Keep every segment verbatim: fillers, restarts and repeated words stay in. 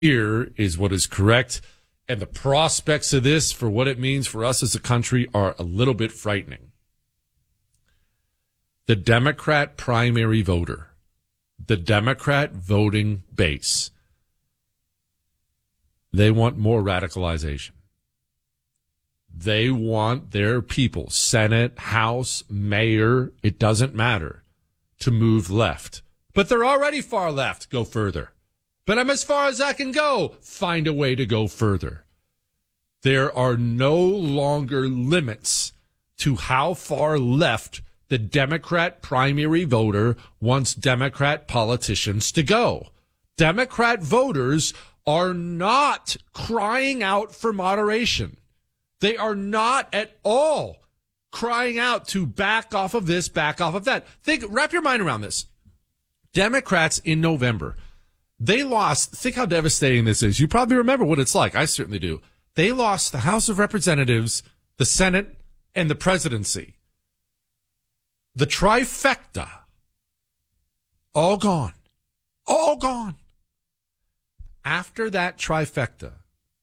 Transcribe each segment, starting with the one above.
here is what is correct. And the prospects of this for what it means for us as a country are a little bit frightening. The Democrat primary voter, the Democrat voting base, they want more radicalization. They want their people, Senate, House, mayor, it doesn't matter, to move left. But they're already far left. Go further. But I'm as far as I can go. Find a way to go further. There are no longer limits to how far left the Democrat primary voter wants Democrat politicians to go. Democrat voters are not crying out for moderation. They are not at all crying out to back off of this, back off of that. Think, wrap your mind around this. Democrats in November, they lost, think how devastating this is. You probably remember what it's like. I certainly do. They lost the House of Representatives, the Senate, and the presidency. The trifecta, all gone. All gone. After that trifecta,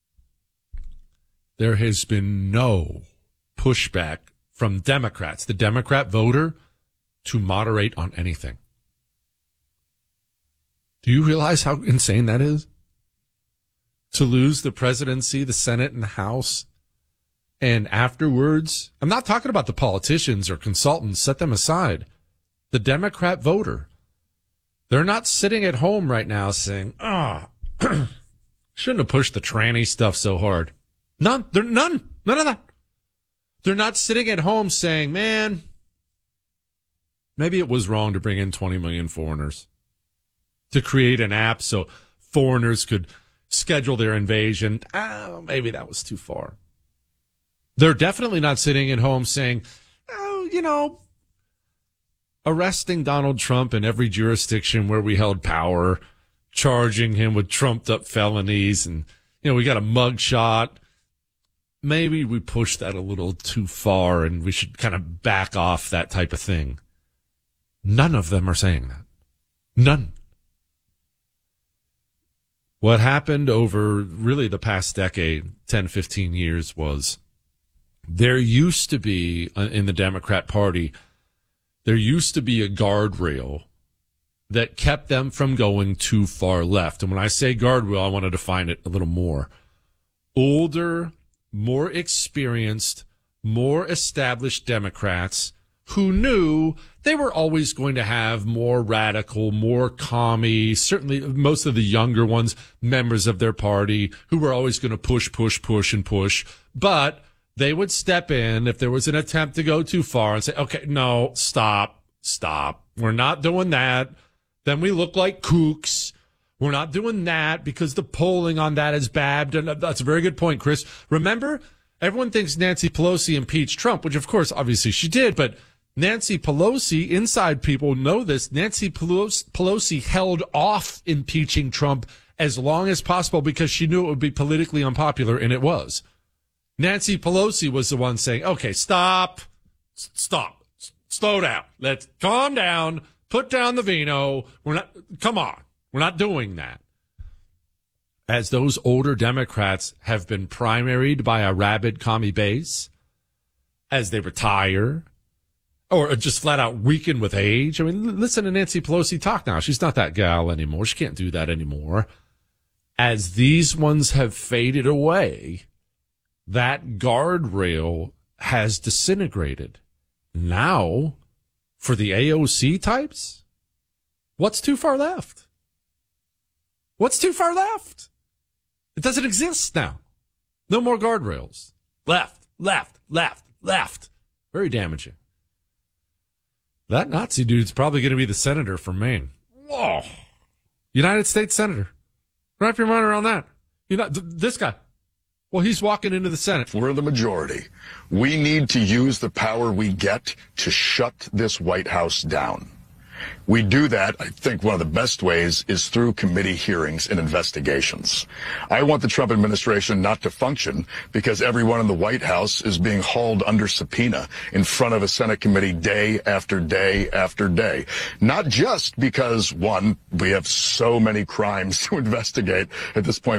there has been no pushback from Democrats, the Democrat voter, to moderate on anything. Do you realize how insane that is? To lose the presidency, the Senate, and the House, and afterwards, I'm not talking about the politicians or consultants, set them aside. The Democrat voter, they're not sitting at home right now saying, ah, oh, shouldn't have pushed the tranny stuff so hard. None. They're none. None of that. They're not sitting at home saying, man, maybe it was wrong to bring in twenty million foreigners, to create an app so foreigners could schedule their invasion. Oh, maybe that was too far. They're definitely not sitting at home saying, oh, you know, arresting Donald Trump in every jurisdiction where we held power, charging him with trumped up felonies, and, you know, we got a mugshot. Maybe we pushed that a little too far and we should kind of back off that type of thing. None of them are saying that. None. What happened over really the past decade, ten, fifteen years, was there used to be, in the Democrat Party, there used to be a guardrail that kept them from going too far left. And when I say guardrail, I want to define it a little more. Older, more experienced, more established Democrats who knew they were always going to have more radical, more commie, certainly most of the younger ones, members of their party, who were always going to push, push, push, and push. But they would step in if there was an attempt to go too far and say, okay, no, stop, stop. We're not doing that. Then we look like kooks. We're not doing that because the polling on that is bad. And that's a very good point, Chris. Remember, everyone thinks Nancy Pelosi impeached Trump, which of course, obviously she did, but Nancy Pelosi, inside people know this, Nancy Pelosi held off impeaching Trump as long as possible because she knew it would be politically unpopular, and it was. Nancy Pelosi was the one saying, okay, stop, stop, slow down, let's calm down, put down the vino, we're not, come on, we're not doing that. As those older Democrats have been primaried by a rabid commie base, as they retire, or just flat out weaken with age. I mean, listen to Nancy Pelosi talk now. She's not that gal anymore. She can't do that anymore. As these ones have faded away, that guardrail has disintegrated. Now, for the A O C types, what's too far left? What's too far left? It doesn't exist now. No more guardrails. Left, left, left, left. Very damaging. That Nazi dude's probably going to be the senator from Maine. Whoa. United States Senator. Wrap your mind around that. You know, th- this guy. Well, he's walking into the Senate. We're the majority. We need to use the power we get to shut this White House down. We do that, I think one of the best ways is through committee hearings and investigations. I want the Trump administration not to function because everyone in the White House is being hauled under subpoena in front of a Senate committee day after day after day. Not just because, one, we have so many crimes to investigate at this point.